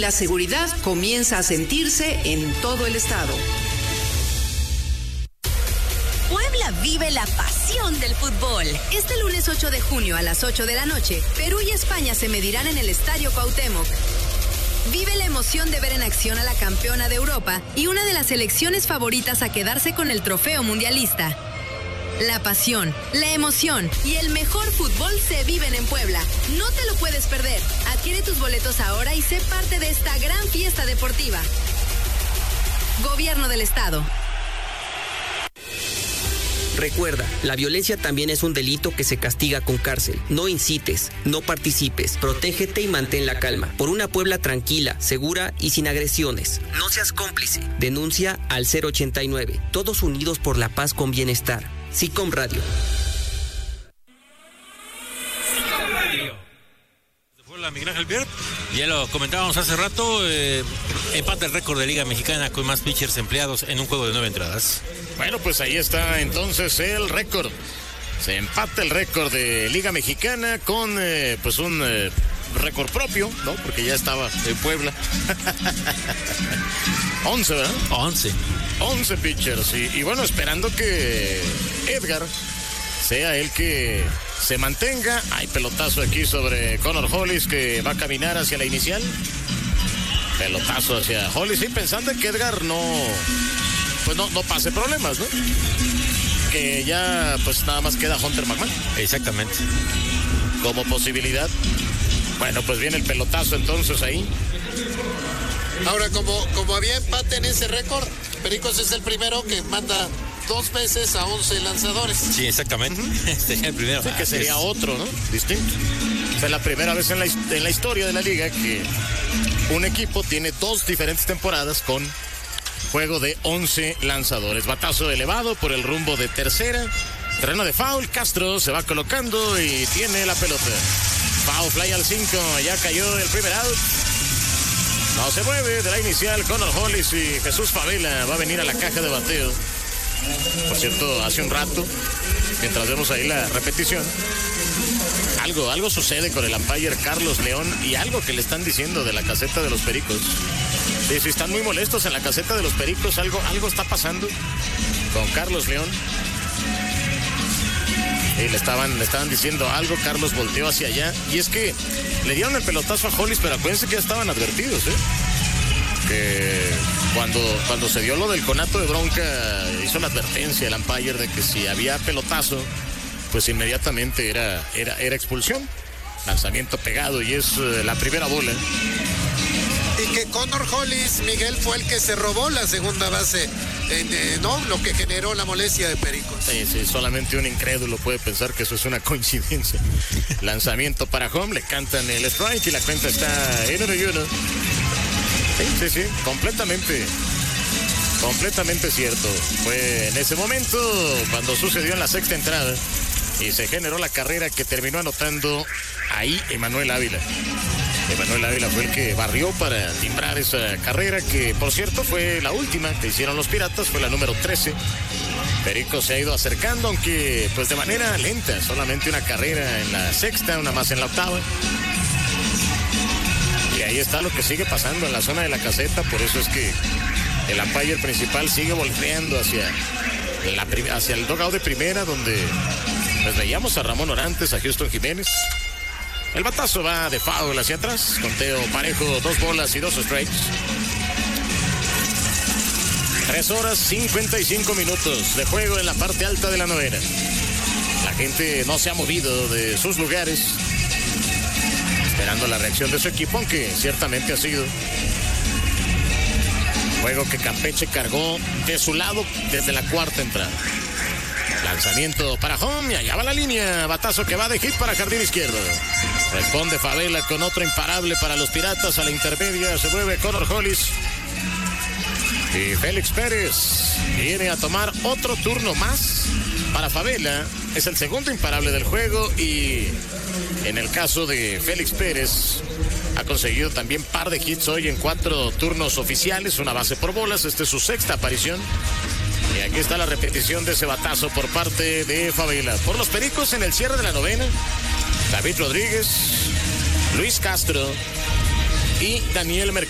la seguridad comienza a sentirse en todo el estado. Puebla vive la pasión del fútbol. Este lunes 8 de junio a las 8 de la noche, Perú y España se medirán en el Estadio Cuauhtémoc. Vive la emoción de ver en acción a la campeona de Europa y una de las selecciones favoritas a quedarse con el trofeo mundialista. La pasión, la emoción y el mejor fútbol se viven en Puebla. No te lo puedes perder. Adquiere tus boletos ahora y sé parte de esta gran fiesta deportiva. Gobierno del Estado. Recuerda, la violencia también es un delito que se castiga con cárcel. No incites, no participes, protégete y mantén la calma. Por una Puebla tranquila, segura y sin agresiones. No seas cómplice. Denuncia al 089. Todos unidos por la paz con bienestar. SICOM Radio. Miguel Ángel Biert, ya lo comentábamos hace rato, empata el récord de Liga Mexicana con más pitchers empleados en un juego de 9 entradas. Bueno, pues ahí está entonces el récord. Se empata el récord de Liga Mexicana con pues un récord propio, ¿no? Porque ya estaba en Puebla. 11, ¿verdad? 11 pitchers. Y bueno, esperando que Edgar sea el que se mantenga. Hay pelotazo aquí sobre Connor Hollis, que va a caminar hacia la inicial. Pelotazo hacia Hollis, sí, pensando que Edgar no pase problemas, ¿no? Que ya pues nada más queda Hunter McMahon. Exactamente. Como posibilidad. Bueno, pues viene el pelotazo entonces ahí. Ahora, como había empate en ese récord, Pericos es el primero que manda 2 veces a 11 lanzadores. Sí, exactamente. Sería el primero. Sí, que sería otro, ¿no? Distinto. O sea, la primera vez en la historia de la liga que un equipo tiene 2 diferentes temporadas con juego de 11 lanzadores. Batazo elevado por el rumbo de tercera. Terreno de foul. Castro se va colocando y tiene la pelota. Foul fly al 5. Ya cayó el primer out. No se mueve de la inicial. Connor Hollis y Jesús Favela va a venir a la caja de bateo. Por cierto, hace un rato, mientras vemos ahí la repetición, algo sucede con el umpire Carlos León y algo que le están diciendo de la caseta de los Pericos. Sí, están muy molestos en la caseta de los Pericos, algo está pasando con Carlos León. Y le estaban diciendo algo. Carlos volteó hacia allá y es que le dieron el pelotazo a Hollis, pero acuérdense que ya estaban advertidos, que cuando se dio lo del conato de bronca, hizo la advertencia el umpire de que si había pelotazo, pues inmediatamente era expulsión. Lanzamiento pegado y es la primera bola. Y que Connor Hollis, Miguel, fue el que se robó la segunda base, ¿no? Lo que generó la molestia de Pericos. Sí, solamente un incrédulo puede pensar que eso es una coincidencia. Lanzamiento para home, le cantan el strike y la cuenta está 1-1. Sí, completamente cierto. Fue en ese momento cuando sucedió en la sexta entrada y se generó la carrera que terminó anotando ahí Emanuel Ávila. Emanuel Ávila fue el que barrió para timbrar esa carrera, que por cierto fue la última que hicieron los Piratas, fue la número 13. Perico se ha ido acercando, aunque pues de manera lenta, solamente una carrera en la sexta, una más en la octava. Y ahí está lo que sigue pasando en la zona de la caseta, por eso es que el umpire principal sigue volteando hacia el dugout de primera, donde pues veíamos a Ramón Orantes, a Houston Jiménez. El batazo va de foul hacia atrás, conteo parejo, 2 bolas y 2 strikes. 3 horas 55 minutos de juego en la parte alta de la novena. La gente no se ha movido de sus lugares, esperando la reacción de su equipo, aunque ciertamente ha sido juego que Campeche cargó de su lado desde la cuarta entrada. Lanzamiento para home y allá va la línea. Batazo que va de hit para jardín izquierdo. Responde Favela con otro imparable para los Piratas. A la intermedia se mueve Connor Hollis. Y Félix Pérez viene a tomar otro turno más para Favela. Es el segundo imparable del juego y en el caso de Félix Pérez ha conseguido también par de hits hoy en 4 turnos oficiales, una base por bolas. Esta es su sexta aparición. Y aquí está la repetición de ese batazo por parte de Favela. Por los Pericos en el cierre de la novena, David Rodríguez, Luis Castro y Daniel Mercado.